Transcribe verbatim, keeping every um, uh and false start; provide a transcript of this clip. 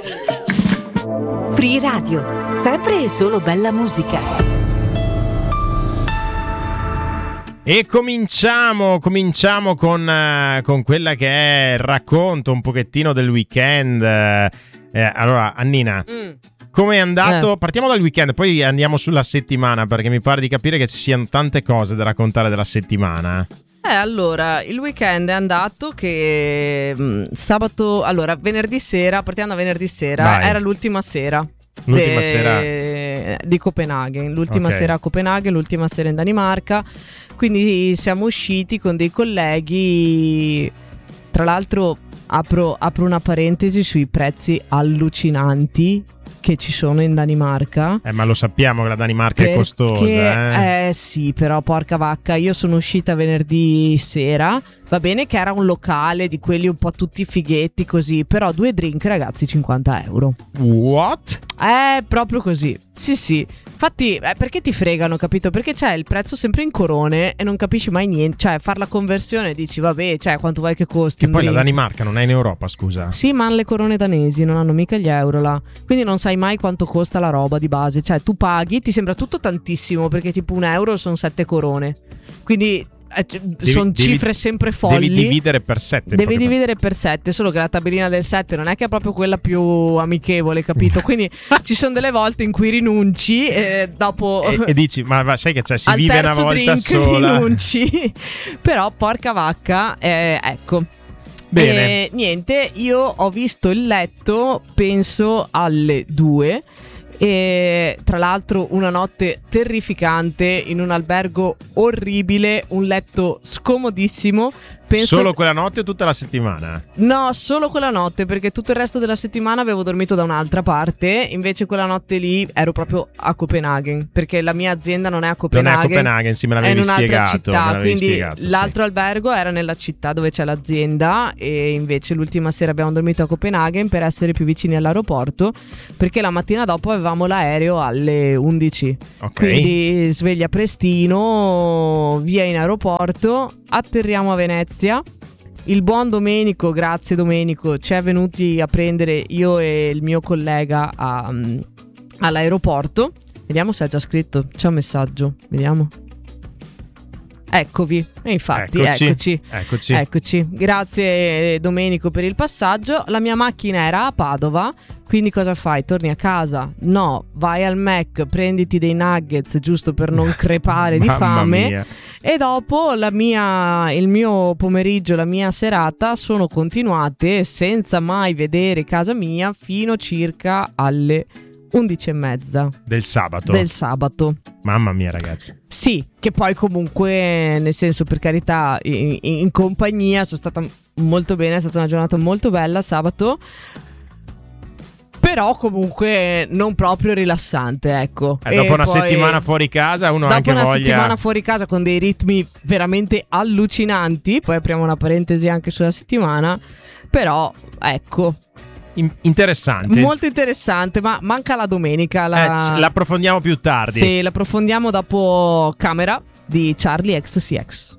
Free Radio, sempre e solo bella musica. E cominciamo, cominciamo con, uh, con quella che è il racconto un pochettino del weekend. Eh, allora, Annina, mm. come è andato? Eh. Partiamo dal weekend, poi andiamo sulla settimana, perché mi pare di capire che ci siano tante cose da raccontare della settimana. Eh, allora, il weekend è andato che mh, sabato, allora, venerdì sera, partiamo da venerdì sera, Vai. era l'ultima sera. L'ultima de... sera di Copenaghen, l'ultima okay. sera a Copenaghen, l'ultima sera in Danimarca. Quindi siamo usciti con dei colleghi. Tra l'altro apro, apro una parentesi sui prezzi allucinanti che ci sono in Danimarca. Eh, ma lo sappiamo che la Danimarca perché, è costosa. Eh? eh sì, però porca vacca, io sono uscita venerdì sera. Va bene che era un locale di quelli un po' tutti fighetti così, però due drink, ragazzi, cinquanta euro. What? Eh, proprio così. Sì, sì. Infatti, eh, perché ti fregano, capito? Perché c'è il prezzo sempre in corone e non capisci mai niente. Cioè, far la conversione dici, vabbè, cioè, quanto vuoi che costi? Che poi drink? La Danimarca non è in Europa, scusa. Sì, ma hanno le corone danesi, non hanno mica gli euro là. Quindi non sai mai quanto costa la roba di base. Cioè, tu paghi, ti sembra tutto tantissimo, perché tipo un euro sono sette corone. Quindi Eh, sono cifre sempre folli. Devi dividere per sette. Devi dividere per sette, solo che la tabellina del sette non è che è proprio quella più amichevole, capito? Quindi ci sono delle volte in cui rinunci e dopo e, e dici ma, ma sai che c'è, si al vive una terzo volta drink sola. Rinunci. Però porca vacca, eh, ecco. Bene. E, niente, io ho visto il letto penso alle due. E tra l'altro una notte terrificante in un albergo orribile, un letto scomodissimo. Penso... Solo quella notte o tutta la settimana? No, solo quella notte, perché tutto il resto della settimana avevo dormito da un'altra parte. Invece quella notte lì ero proprio a Copenaghen, perché la mia azienda non è a Copenaghen. Non è a Copenaghen, sì, me l'avevi è in un'altra spiegato, città, quindi spiegato, l'altro sì. albergo era nella città dove c'è l'azienda. E invece l'ultima sera abbiamo dormito a Copenaghen per essere più vicini all'aeroporto, perché la mattina dopo avevamo l'aereo alle undici. Okay. Quindi sveglia prestino, via in aeroporto, atterriamo a Venezia. Il buon Domenico, grazie Domenico, ci è venuti a prendere io e il mio collega a, um, all'aeroporto. Vediamo se ha già scritto, c'è un messaggio, vediamo. Eccovi, e infatti eccoci, eccoci, eccoci eccoci. Grazie Domenico per il passaggio. La mia macchina era a Padova, quindi cosa fai? Torni a casa? No, vai al Mac, prenditi dei nuggets giusto per non crepare di fame. Mia. E dopo la mia, il mio pomeriggio, la mia serata sono continuate senza mai vedere casa mia fino circa alle undici e mezza del sabato. Del sabato. Mamma mia, ragazzi. Sì, che poi comunque, nel senso, per carità, in, in compagnia sono stata molto bene, è stata una giornata molto bella sabato. Però comunque non proprio rilassante, ecco. Eh, dopo e una poi, settimana fuori casa uno ha anche voglia. Dopo una settimana fuori casa con dei ritmi veramente allucinanti. Poi apriamo una parentesi anche sulla settimana. Però ecco, interessante, molto interessante, ma manca la domenica. La... Eh, l'approfondiamo più tardi. Sì, l'approfondiamo dopo Camera di Charlie X C X.